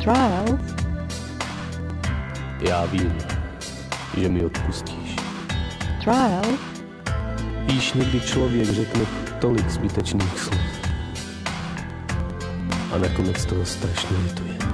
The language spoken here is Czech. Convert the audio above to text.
Trial? Já vím, že mi odpustíš. Trial? Víš, někdy člověk řekne tolik zbytečných slov a nakonec toho strašně lituje.